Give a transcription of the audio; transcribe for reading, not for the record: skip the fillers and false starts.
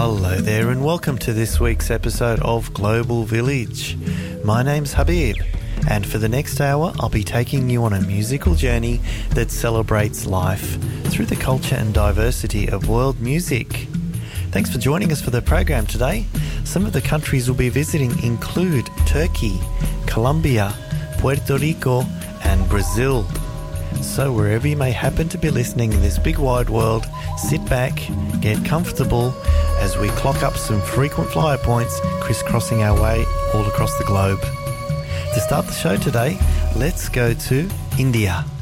Hello there and welcome to this week's episode of Global Village. My name's Habib, and for the next hour I'll be taking you on a musical journey that celebrates life through the culture and diversity of world music. Thanks for joining us for the program today. Some of the countries we'll be visiting include Turkey, Colombia, Puerto Rico and Brazil. So wherever you may happen to be listening in this big wide world, sit back, get comfortable as we clock up some frequent flyer points crisscrossing our way all across the globe. To start the show today, let's go to India.